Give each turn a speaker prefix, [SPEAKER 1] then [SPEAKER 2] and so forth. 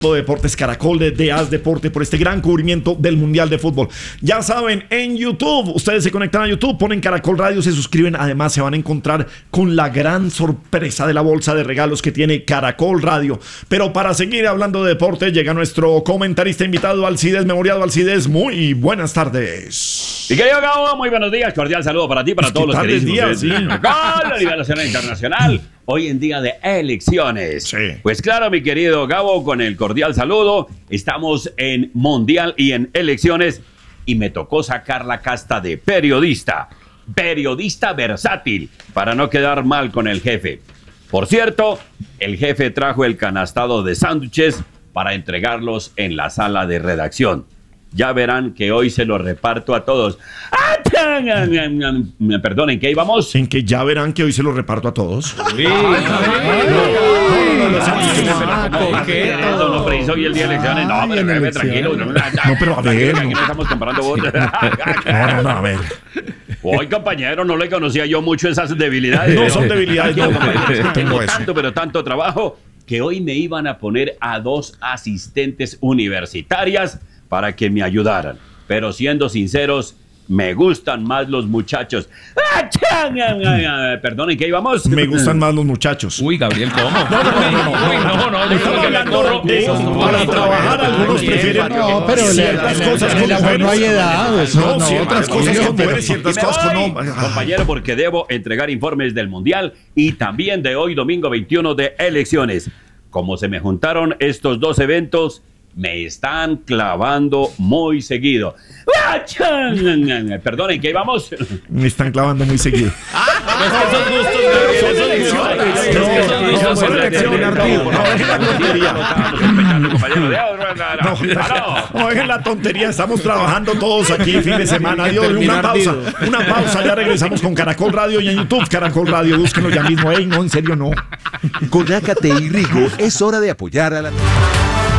[SPEAKER 1] Deportes Caracol de AS Deporte por este gran cubrimiento del Mundial de Fútbol. Ya saben, en YouTube, ustedes se conectan a YouTube, ponen Caracol Radio, se suscriben, además se van a encontrar con la gran sorpresa de la bolsa de regalos que tiene Caracol Radio. Pero para seguir hablando de deporte, llega nuestro comentarista invitado, Alcides Memoriado. Alcides, muy buenas tardes.
[SPEAKER 2] Y querido Gabo, muy buenos días, cordial saludo para ti, para todos los queridos
[SPEAKER 1] días,
[SPEAKER 2] a nivel nacional e internacional. Hoy en día de elecciones.
[SPEAKER 1] Sí.
[SPEAKER 2] Pues claro, mi querido Gabo, con el cordial saludo. Estamos en Mundial y en elecciones. Y me tocó sacar la casta de periodista. Periodista versátil. Para no quedar mal con el jefe. Por cierto, el jefe trajo el canastado de sándwiches para entregarlos en la sala de redacción. Ya verán que hoy se lo reparto a todos. Perdonen, ¿qué íbamos?
[SPEAKER 1] En que ya verán que hoy se lo reparto a todos.
[SPEAKER 2] No, pero hoy el día de elecciones. No, pero tranquilo.
[SPEAKER 1] No, pero a ver.
[SPEAKER 2] Aquí no estamos comprando votos.
[SPEAKER 1] No, a ver.
[SPEAKER 2] Hoy, compañero, no le conocía yo mucho esas debilidades.
[SPEAKER 1] No son debilidades, no.
[SPEAKER 2] Tengo tanto trabajo que hoy me iban a poner a 2 asistentes universitarias para que me ayudaran. Pero siendo sinceros, me gustan más los muchachos. Perdonen, ¿qué íbamos?
[SPEAKER 1] Me gustan más los muchachos.
[SPEAKER 3] Uy, Gabriel, ¿cómo?
[SPEAKER 1] No. Estamos hablando de eso. Para trabajar algunos prefieren ciertas cosas con mujeres.
[SPEAKER 4] No hay edad.
[SPEAKER 1] No, ciertas cosas con mujeres, ciertas cosas con hombres.
[SPEAKER 2] Compañero, porque debo entregar informes del Mundial y también de hoy, domingo 21 de elecciones. Como se me juntaron estos dos eventos, me están clavando muy seguido. Perdonen, ¿qué íbamos?
[SPEAKER 1] Me están clavando muy seguido. No, dejen la tontería. Estamos trabajando todos aquí fin de semana. Adiós, una pausa. Ya regresamos con Caracol Radio y en YouTube Caracol Radio. Búsquenlo ya mismo. No, en serio, no.
[SPEAKER 5] Con Nácate y Rigo es hora de apoyar a la...